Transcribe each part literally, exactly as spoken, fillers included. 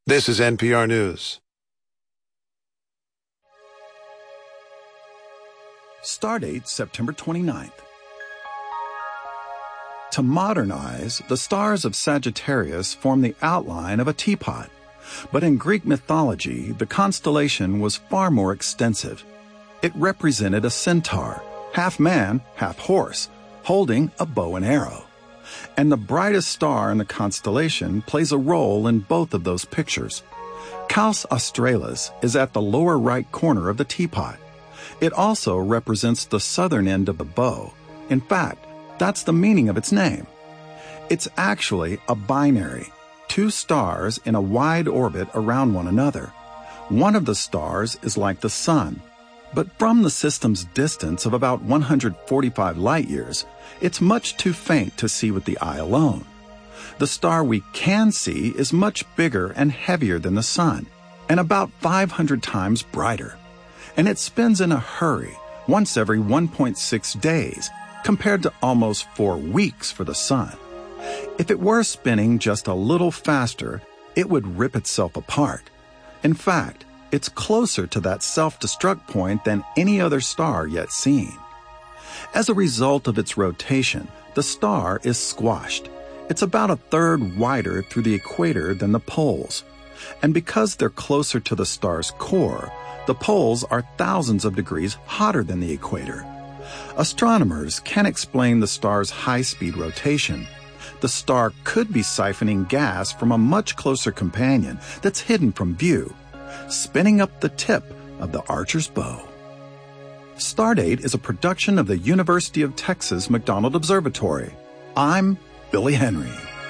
This is N P R News. Stardate September twenty-ninth. To modernize, the stars of Sagittarius form the outline of a teapot. But in Greek mythology, the constellation was far more extensive. It represented a centaur, half man, half horse, holding a bow and arrow. And the brightest star in the constellation plays a role in both of those pictures. Caus Australis is at the lower right corner of the teapot. It also represents the southern end of the bow. In fact, that's the meaning of its name. It's actually a binary, two stars in a wide orbit around one another. One of the stars is like the sun, but from the system's distance of about one hundred forty-five light-years, it's much too faint to see with the eye alone. The star we can see is much bigger and heavier than the sun, and about five hundred times brighter. And it spins in a hurry, once every one point six days, compared to almost four weeks for the sun. If it were spinning just a little faster, it would rip itself apart. In fact, it's closer to that self-destruct point than any other star yet seen. As a result of its rotation, the star is squashed. It's about a third wider through the equator than the poles. And because they're closer to the star's core, the poles are thousands of degrees hotter than the equator. Astronomers can't explain the star's high-speed rotation. The star could be siphoning gas from a much closer companion that's hidden from view, spinning up the tip of the archer's bow. Stardate is a production of the University of Texas McDonald Observatory. I'm Billy Henry.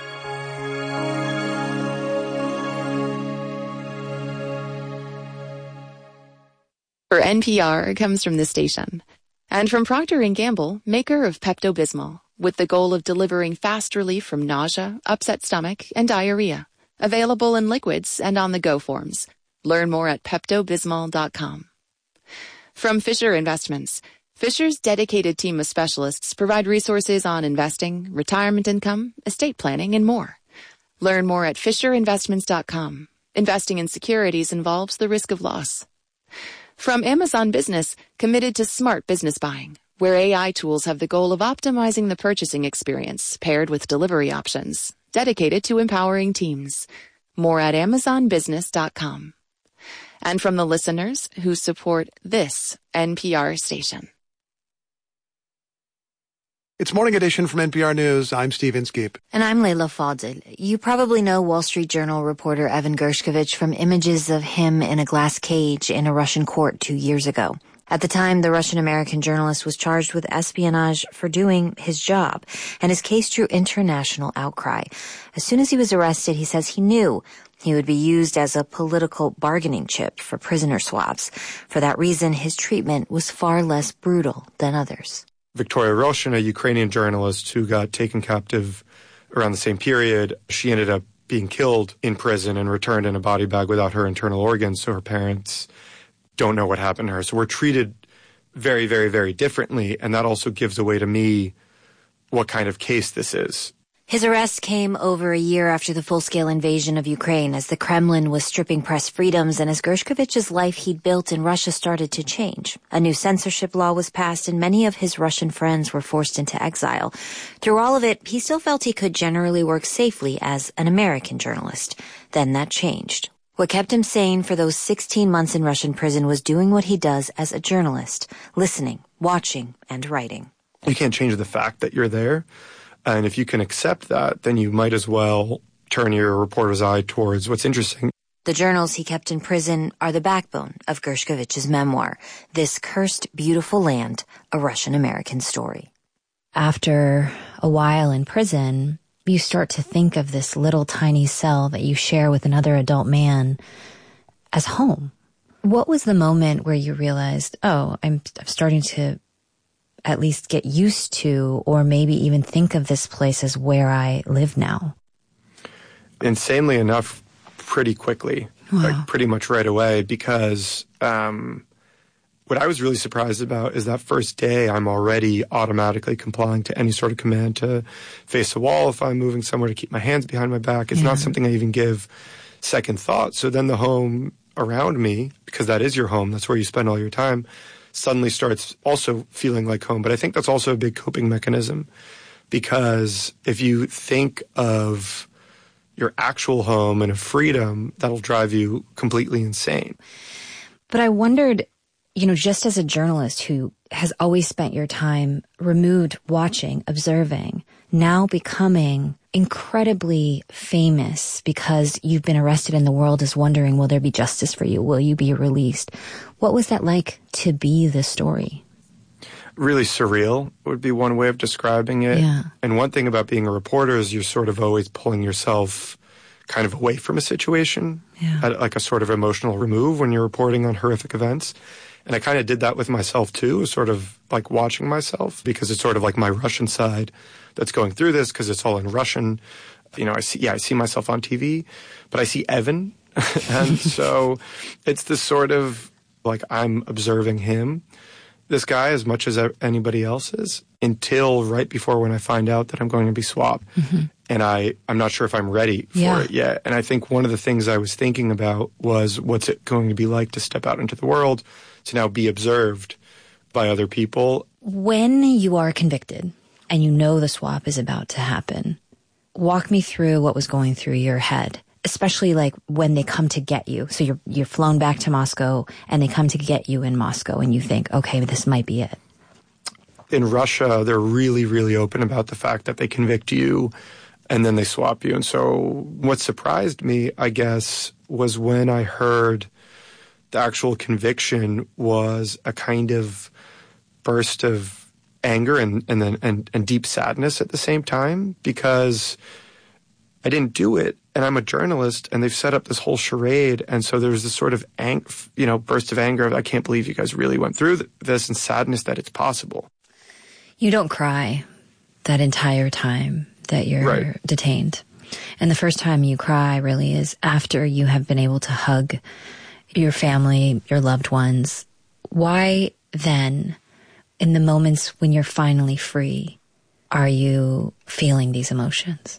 For N P R comes from this station. And from Procter and Gamble, maker of Pepto-Bismol, with the goal of delivering fast relief from nausea, upset stomach, and diarrhea. Available in liquids and on-the-go forms. Learn more at Pepto Bismol dot com. From Fisher Investments, Fisher's dedicated team of specialists provide resources on investing, retirement income, estate planning, and more. Learn more at Fisher Investments dot com. Investing in securities involves the risk of loss. From Amazon Business, committed to smart business buying, where A I tools have the goal of optimizing the purchasing experience paired with delivery options, dedicated to empowering teams. More at Amazon Business dot com. And from the listeners who support this N P R station. It's Morning Edition from N P R News. I'm Steve Inskeep. And I'm Leila Fadel. You probably know Wall Street Journal reporter Evan Gershkovich from images of him in a glass cage in a Russian court two years ago. At the time, the Russian-American journalist was charged with espionage for doing his job, and his case drew international outcry. As soon as he was arrested, he says he knew he would be used as a political bargaining chip for prisoner swaps. For that reason, his treatment was far less brutal than others. Victoria Roshin, a Ukrainian journalist who got taken captive around the same period, she ended up being killed in prison and returned in a body bag without her internal organs, so her parents don't know what happened to her. So we're treated very, very, very differently, and that also gives away to me what kind of case this is. His arrest came over a year after the full-scale invasion of Ukraine, as the Kremlin was stripping press freedoms and as Gershkovich's life he'd built in Russia started to change. A new censorship law was passed and many of his Russian friends were forced into exile. Through all of it, he still felt he could generally work safely as an American journalist. Then that changed. What kept him sane for those sixteen months in Russian prison was doing what he does as a journalist, listening, watching, and writing. You can't change the fact that you're there. And if you can accept that, then you might as well turn your reporter's eye towards what's interesting. The journals he kept in prison are the backbone of Gershkovich's memoir, This Cursed Beautiful Land, a Russian-American Story. After a while in prison, you start to think of this little tiny cell that you share with another adult man as home. What was the moment where you realized, oh, I'm, I'm starting to at least get used to, or maybe even think of this place as where I live now? Insanely enough, pretty quickly, wow. like pretty much right away, because um, what I was really surprised about is that first day I'm already automatically complying to any sort of command to face a wall if I'm moving somewhere, to keep my hands behind my back. It's yeah. not something I even give second thought. So then the home around me, because that is your home, that's where you spend all your time, suddenly starts also feeling like home. But I think that's also a big coping mechanism, because if you think of your actual home and a freedom, that'll drive you completely insane. But I wondered, you know, just as a journalist who has always spent your time removed, watching, observing, now becoming incredibly famous because you've been arrested and the world is wondering, will there be justice for you? Will you be released? What was that like to be the story? Really surreal would be one way of describing it. Yeah. And one thing about being a reporter is you're sort of always pulling yourself kind of away from a situation, yeah. at like a sort of emotional remove when you're reporting on horrific events. And I kind of did that with myself too, sort of like watching myself, because it's sort of like my Russian side that's going through this, because it's all in Russian. You know, I see, yeah, I see myself on T V, but I see Evan. And so it's this sort of like I'm observing him, this guy, as much as anybody else is, until right before when I find out that I'm going to be swapped. Mm-hmm. And I, I'm not sure if I'm ready for yeah. it yet. And I think one of the things I was thinking about was, what's it going to be like to step out into the world, to now be observed by other people? When you are convicted and you know the swap is about to happen, walk me through what was going through your head, especially like when they come to get you. So you're you're flown back to Moscow and they come to get you in Moscow and you think, okay, this might be it. In Russia, they're really, really open about the fact that they convict you and then they swap you. And so what surprised me, I guess, was when I heard the actual conviction was a kind of burst of anger and and then and, and deep sadness at the same time, because I didn't do it, and I'm a journalist, and they've set up this whole charade, and so there's this sort of ang- you know burst of anger of, I can't believe you guys really went through th- this, and sadness that it's possible. You don't cry that entire time that you're right. detained, and the first time you cry really is after you have been able to hug your family, your loved ones. Why then, in the moments when you're finally free, are you feeling these emotions?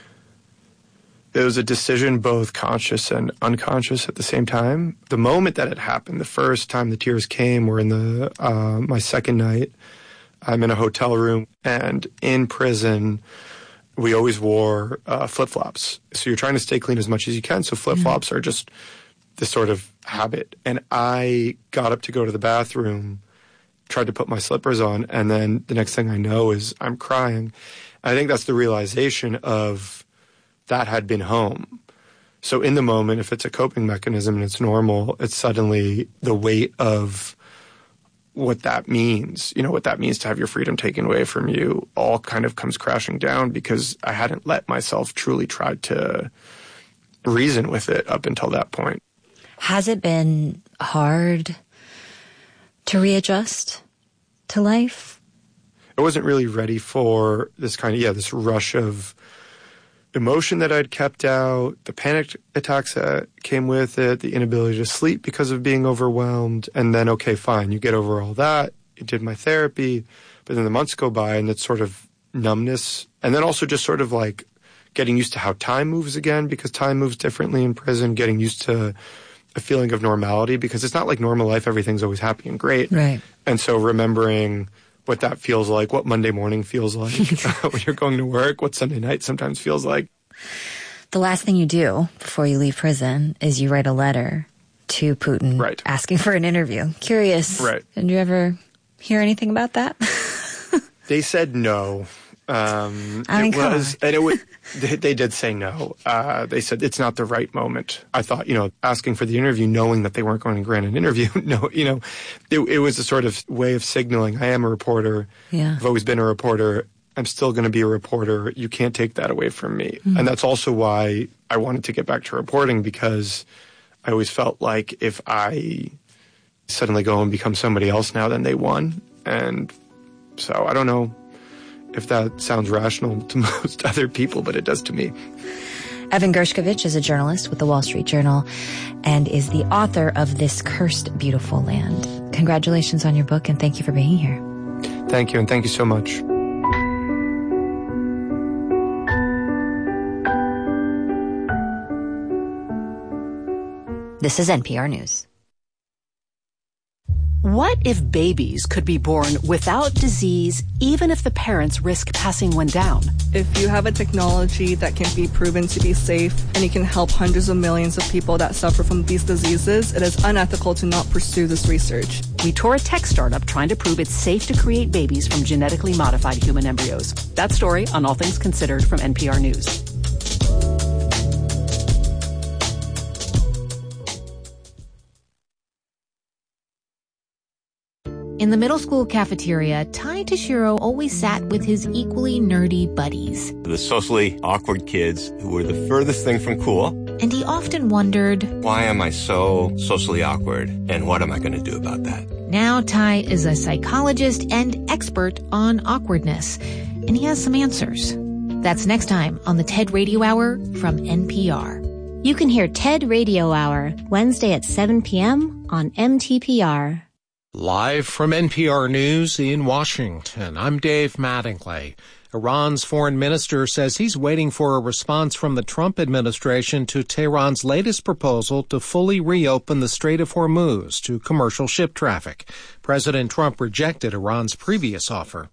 It was a decision both conscious and unconscious at the same time. The moment that it happened, the first time the tears came, were in the uh, my second night. I'm in a hotel room, and in prison, we always wore uh, flip-flops. So you're trying to stay clean as much as you can, so flip-flops mm-hmm. are just this sort of habit. And I got up to go to the bathroom, tried to put my slippers on, and then the next thing I know is I'm crying. I think that's the realization of that had been home. So in the moment, if it's a coping mechanism and it's normal, it's suddenly the weight of what that means, you know, what that means to have your freedom taken away from you, all kind of comes crashing down, because I hadn't let myself truly try to reason with it up until that point. Has it been hard to readjust to life? I wasn't really ready for this kind of, yeah, this rush of emotion that I'd kept out, the panic attacks that came with it, the inability to sleep because of being overwhelmed. And then, okay, fine, you get over all that. You did my therapy, but then the months go by and it's sort of numbness. And then also just sort of like getting used to how time moves again, because time moves differently in prison, getting used to a feeling of normality, because it's not like normal life, everything's always happy and great. Right. And so remembering what that feels like, what Monday morning feels like when you're going to work, what Sunday night sometimes feels like. The last thing you do before you leave prison is you write a letter to Putin right. asking for an interview. Curious. Right. Did you ever hear anything about that? They said no. Um, I mean, it was, and it was, they, they did say no. Uh, they said it's not the right moment. I thought, you know, asking for the interview, knowing that they weren't going to grant an interview. No, you know, it, it was a sort of way of signaling, I am a reporter. Yeah. I've always been a reporter. I'm still going to be a reporter. You can't take that away from me. Mm-hmm. And that's also why I wanted to get back to reporting, because I always felt like if I suddenly go and become somebody else now, then they won. And so I don't know if that sounds rational to most other people, but it does to me. Evan Gershkovich is a journalist with the Wall Street Journal and is the author of This Cursed Beautiful Land. Congratulations on your book, and thank you for being here. Thank you, and thank you so much. This is N P R News. What if babies could be born without disease, even if the parents risk passing one down? If you have a technology that can be proven to be safe and it can help hundreds of millions of people that suffer from these diseases, it is unethical to not pursue this research. We tour a tech startup trying to prove it's safe to create babies from genetically modified human embryos. That story on All Things Considered from N P R News. In the middle school cafeteria, Tai Toshiro always sat with his equally nerdy buddies. The socially awkward kids who were the furthest thing from cool. And he often wondered, why am I so socially awkward, and what am I going to do about that? Now Tai is a psychologist and expert on awkwardness, and he has some answers. That's next time on the TED Radio Hour from N P R. You can hear TED Radio Hour Wednesday at seven p.m. on M T P R. Live from N P R News in Washington, I'm Dave Mattingly. Iran's foreign minister says he's waiting for a response from the Trump administration to Tehran's latest proposal to fully reopen the Strait of Hormuz to commercial ship traffic. President Trump rejected Iran's previous offer.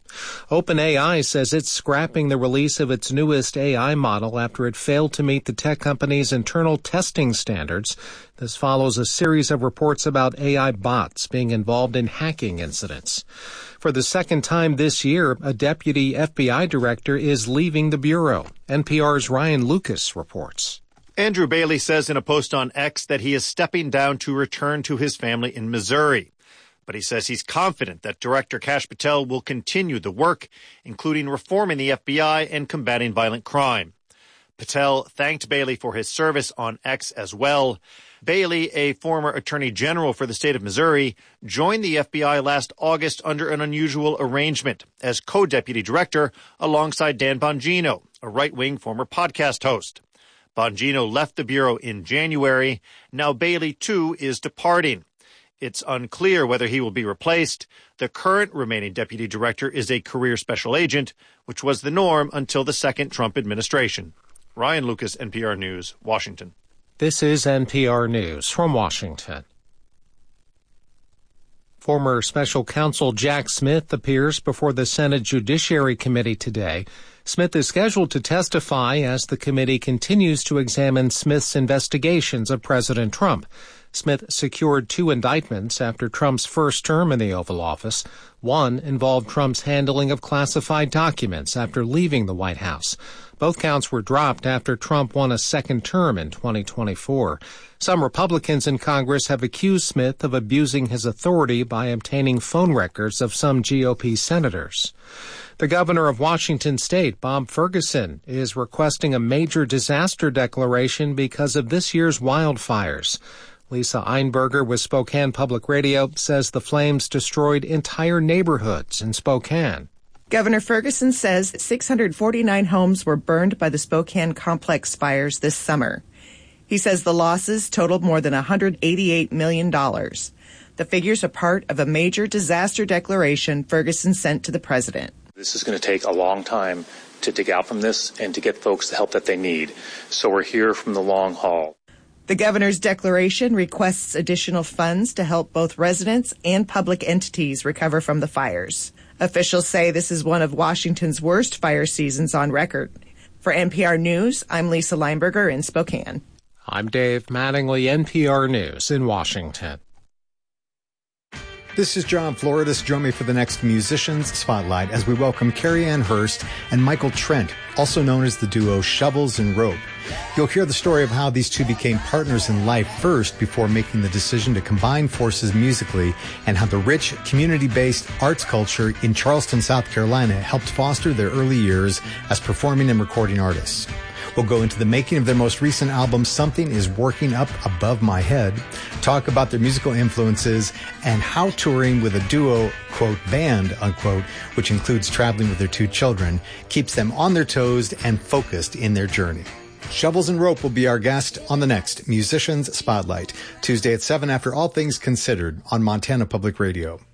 OpenAI says it's scrapping the release of its newest A I model after it failed to meet the tech company's internal testing standards. This follows a series of reports about A I bots being involved in hacking incidents. For the second time this year, a deputy F B I director is leaving the bureau. N P R's Ryan Lucas reports. Andrew Bailey says in a post on X that he is stepping down to return to his family in Missouri. But he says he's confident that Director Kash Patel will continue the work, including reforming the F B I and combating violent crime. Patel thanked Bailey for his service on X as well. Bailey, a former attorney general for the state of Missouri, joined the F B I last August under an unusual arrangement as co-deputy director alongside Dan Bongino, a right-wing former podcast host. Bongino left the bureau in January. Now Bailey, too, is departing. It's unclear whether he will be replaced. The current remaining deputy director is a career special agent, which was the norm until the second Trump administration. Ryan Lucas, N P R News, Washington. This is N P R News from Washington. Former special counsel Jack Smith appears before the Senate Judiciary Committee today. Smith is scheduled to testify as the committee continues to examine Smith's investigations of President Trump. Smith secured two indictments after Trump's first term in the Oval Office. One involved Trump's handling of classified documents after leaving the White House. Both counts were dropped after Trump won a second term in twenty twenty-four. Some Republicans in Congress have accused Smith of abusing his authority by obtaining phone records of some G O P senators. The governor of Washington State, Bob Ferguson, is requesting a major disaster declaration because of this year's wildfires. Lisa Einberger with Spokane Public Radio says the flames destroyed entire neighborhoods in Spokane. Governor Ferguson says six hundred forty-nine homes were burned by the Spokane complex fires this summer. He says the losses totaled more than one hundred eighty-eight million dollars. The figures are part of a major disaster declaration Ferguson sent to the president. This is going to take a long time to dig out from this and to get folks the help that they need. So we're here from the long haul. The governor's declaration requests additional funds to help both residents and public entities recover from the fires. Officials say this is one of Washington's worst fire seasons on record. For N P R News, I'm Lisa Lineberger in Spokane. I'm Dave Mattingly, N P R News in Washington. This is John Floridas. Join me for the next Musicians Spotlight as we welcome Carrie Ann Hurst and Michael Trent, also known as the duo Shovels and Rope. You'll hear the story of how these two became partners in life first before making the decision to combine forces musically, and how the rich, community-based arts culture in Charleston, South Carolina helped foster their early years as performing and recording artists. We'll go into the making of their most recent album, Something Is Working Up Above My Head, talk about their musical influences, and how touring with a duo, quote, band, unquote, which includes traveling with their two children, keeps them on their toes and focused in their journey. Shovels and Rope will be our guest on the next Musicians Spotlight, Tuesday at seven after All Things Considered on Montana Public Radio.